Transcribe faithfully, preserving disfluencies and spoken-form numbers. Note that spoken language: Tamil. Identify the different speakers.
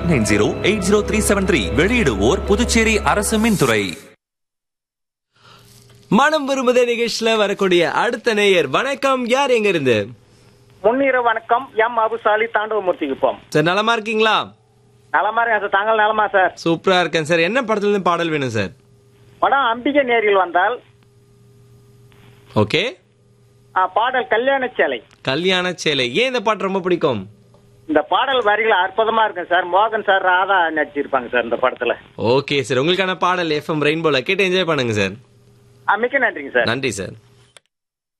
Speaker 1: Eight nine zero eight zero three seven three. வெளியிடுவோர் புதுச்சேரி அரசு மின்துறை.
Speaker 2: மனம் விரும்புதே நிகழ்ச்சியில வரக்கூடிய அடுத்த நேயர் வணக்கம். யார் எங்க இருந்து?
Speaker 3: முன்னிர வணக்கம். எம் அபுசாலி தாண்டவமூர்த்திக்குப்பம்.
Speaker 2: சார் நலமா இருக்கீங்களா?
Speaker 3: நலமா இருக்கேன் சார். தாங்கள் நலமா சார்?
Speaker 2: சூப்பரா இருக்கேன் சார். என்ன படத்துல இருந்து பாடல் வேணும் சார்?
Speaker 3: படம் அம்பிகை நேரில் வந்தால்.
Speaker 2: ஓகே.
Speaker 3: பாடல் கல்யாண சேலை.
Speaker 2: கல்யாண சேலை. ஏன் இந்த பாட்டு ரொம்ப பிடிக்கும்?
Speaker 3: இந்த பாடல் வரிகள் அற்புதமா இருக்கும் சார். மோகன் சார் ராதா நடிச்சிருப்பாங்க சார் இந்த படத்துல.
Speaker 2: ஓகே சார், உங்களுக்கான பாடல் எஃப்எம் ரெயின்போல கேட்டு என்ஜாய் பண்ணுங்க சார்.
Speaker 3: மிக்க நன்றிங்க சார்.
Speaker 2: நன்றி சார்.